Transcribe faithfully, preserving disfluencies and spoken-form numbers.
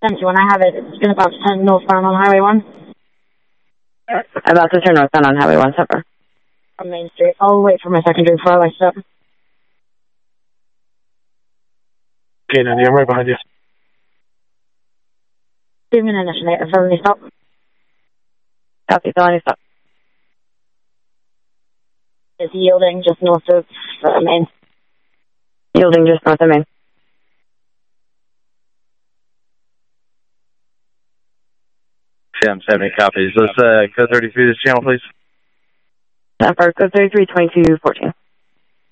When I have it, it's been about to turn northbound on Highway one. About to turn northbound on Highway one, supper. On Main Street. I'll wait for my secondary before I light it up. Okay, Nandy, I'm right behind you. Zoom in initially, a felony stop. Copy, felony stop. It's yielding just north of uh, Main. Yielding just north of Main. Sam seventy copies. Let's uh, code thirty-three this channel, please. Uh, for code thirty-three twenty-two fourteen.